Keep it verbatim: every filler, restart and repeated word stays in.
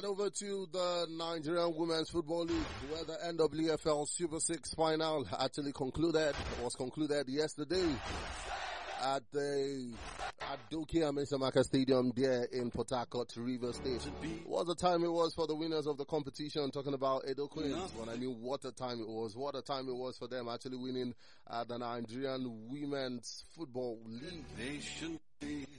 over to the Nigerian Women's Football League, where the N W F L Super Six final actually concluded, was concluded yesterday at the at Doki Amisamaka Stadium there in Port Harcourt, Rivers State. What a time it was for the winners of the competition, talking about Edo Queens. When I knew what a time it was, what a time it was for them actually winning uh, the Nigerian Women's Football League.